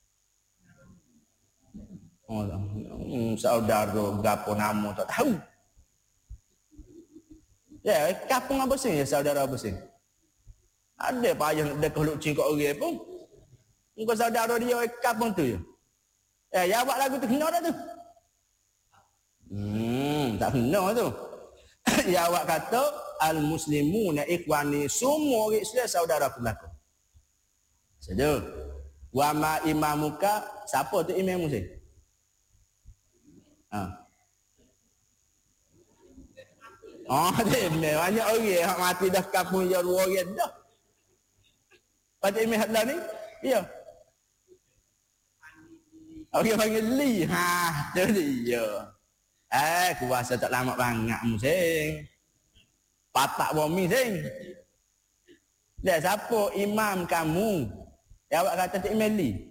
S1: Oh, hmm, saudara gapo nama tak tahu. Ya, kapung apa sih ya saudara apa sih? Ada payah nak dekat lucing kat orang pun. Engkau saudara dia kapung tu ya. Ya, ya buat lagu tu kena dah tu. Hmm, tak kena tu. Ya awak kata al-muslimuna ikhwani, semua orang Islam saudara pelaka. Saja. Wa ma imamuka, siapa tu imam sih? Ha. Oh, dia banyak orang yang mati dah kampung ya dua orang dah. Pada imam hadlah ni, ya. Orang panggil li, ha, tu dia. Eh, kuasa tak lama banget musing. Patak bumi sing. Dia siapa imam kamu? Ya awak kata tu imam li.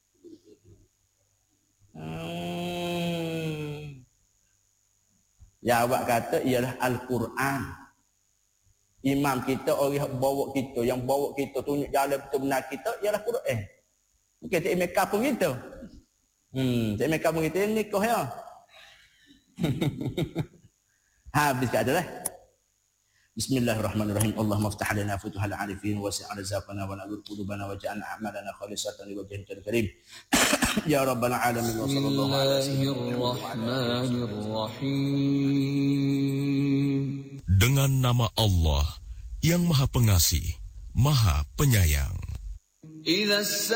S1: Hmm. Ya awak kata ialah Al-Quran. Imam kita orang yang bawa kita, yang bawa kita tunjuk jalan betul benar kita ialah Quran. Bukan tak imam kampung kita. Hmm, tak imam kampung kita ni kau ya. Habis kat adalah. Bismillahirrahmanirrahim. Allahumma ftah lana futuhal arifin wasi' arzaqana wa na'ud qulubana wa ja'alna a'malana khalisatan li wajhikal karim. Ya rabbal alamin wa sallallahu alaihi wasallam.
S2: Dengan nama Allah yang Maha Pengasih, Maha Penyayang.
S3: Idza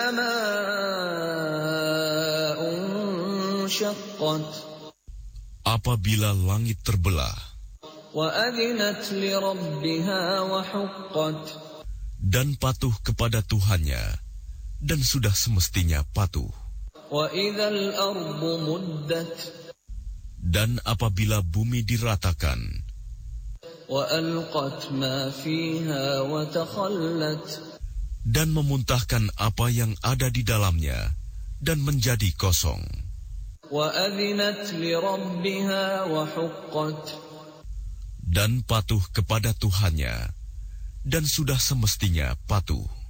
S3: as-samaa'u shaqqat,
S2: apabila langit terbelah,
S3: wa adzinat li rabbiha wa huqqat,
S2: dan patuh kepada Tuhannya dan sudah semestinya patuh,
S3: wa idzal ardu muddat,
S2: dan apabila bumi diratakan,
S3: wa alqat ma fiha wa takhallat,
S2: dan memuntahkan apa yang ada di dalamnya dan menjadi kosong,
S3: wa adzinat li rabbiha wa huqqat,
S2: dan patuh kepada Tuhannya dan sudah semestinya patuh.